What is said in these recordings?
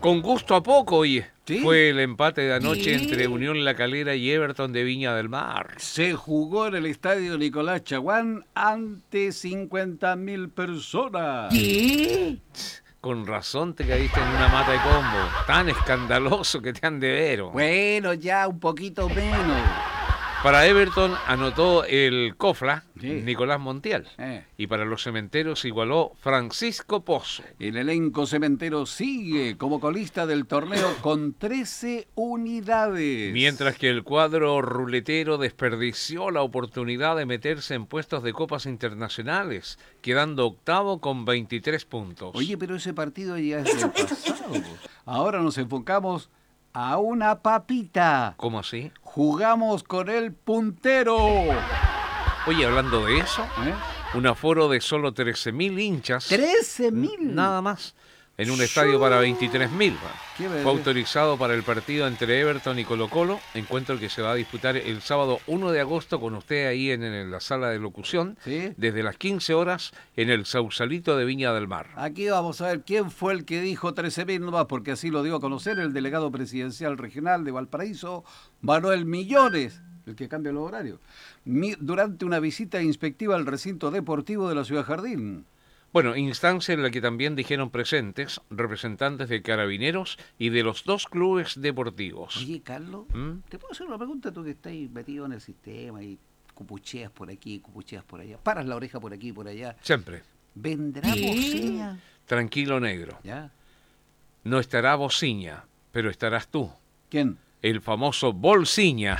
Con gusto a poco, oye. ¿Sí? Fue el empate de anoche ¿Sí? entre Unión La Calera y Everton de Viña del Mar. Se jugó en el estadio Nicolás Chaguán ante 50.000 personas. ¿Qué? Con razón te caíste en una mata de combo. Tan escandaloso que te han de vero. Bueno, ya un poquito menos. Para Everton anotó el Cofla, Sí. Nicolás Montiel. Y para los cementeros igualó Francisco Pozo. El elenco cementero sigue como colista del torneo con 13 unidades. Mientras que el cuadro ruletero desperdició la oportunidad de meterse en puestos de copas internacionales, quedando octavo con 23 puntos. Oye, pero ese partido ya es del pasado. Ahora nos enfocamos a una papita. ¿Cómo así? Jugamos con el puntero. Oye, hablando de eso, un aforo de solo 13.000 hinchas. ¿13.000? Nada más. En un estadio para 23.000. Qué Fue autorizado para el partido entre Everton y Colo-Colo, encuentro que se va a disputar el sábado 1 de agosto con usted ahí en la sala de locución, ¿Sí? desde las 15 horas en el Sausalito de Viña del Mar. Aquí vamos a ver quién fue el que dijo 13.000 nomás, porque así lo dio a conocer el delegado presidencial regional de Valparaíso, Manuel Millones, el que cambia los horarios, durante una visita inspectiva al recinto deportivo de la Ciudad Jardín. Bueno, instancia en la que también dijeron presentes representantes de Carabineros y de los dos clubes deportivos. Oye, Carlos, ¿te puedo hacer una pregunta tú que estás metido en el sistema y cupucheas por aquí, cupucheas por allá, paras la oreja por aquí y por allá? Siempre. ¿Vendrá Bociña? Tranquilo, negro. ¿Ya? No estará Bociña, pero estarás tú. ¿Quién? El famoso Bolsiña.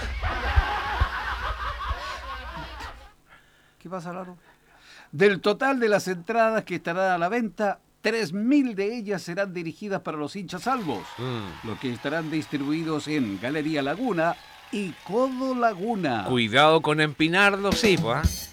¿Qué pasa, Laro? Del total de las entradas que estarán a la venta, 3.000 de ellas serán dirigidas para los hinchas salvos, los que estarán distribuidos en Galería Laguna y Codo Laguna. Cuidado con empinarlo, sí, pues.